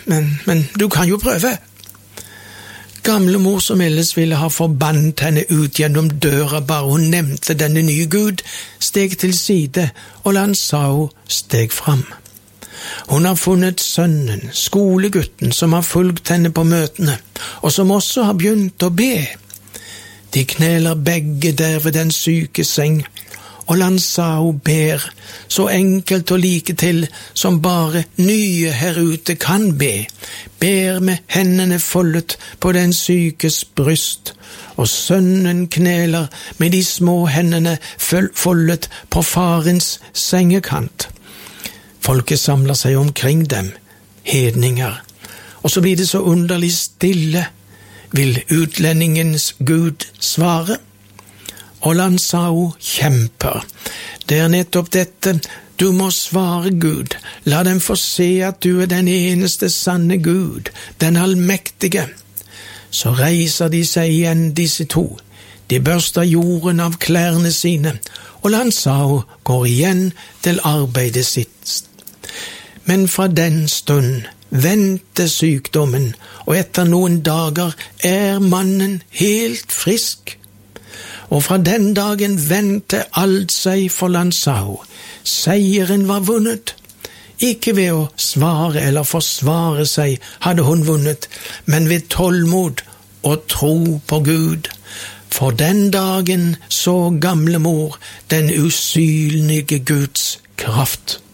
men du kan jo prøve. Gamlemor, som ellers ville ha forbannet henne ut gjennom døra bare hun nevnte denne nye Gud, steg til side, og Lansao steg fram. Hun har funnet sønnen, skolegutten, som har fulgt henne på møtene, og som også har begynt å be. De kneler begge der ved den syke seng, og Lansao ber, så enkelt og like til som bare nye her ute kan be, ber med hendene foldet på den sykes bryst, og sønnen kneler med de små hendene foldet på farens sengekant. Folket samler seg omkring dem, hedninger, og så blir det så underlig stille. Vil utlendingens Gud svare? Og Lansao kjemper. Det er nettopp dette, du må svare Gud. La dem få se at du er den eneste sanne Gud, den allmektige. Så reiser de seg igjen, disse to. De børster jorden av klærne sine, og Lansao går igjen til arbeidet sitt. Men fra den stund vendte sykdommen, og etter noen dager er mannen helt frisk. Og fra den dagen vendte alt seg for Lansao. Seieren var vunnet. Ikke ved å svare eller forsvare seg hadde hun vunnet, men ved tålmod og tro på Gud. For den dagen så gamlemor den usynlige Guds kraft.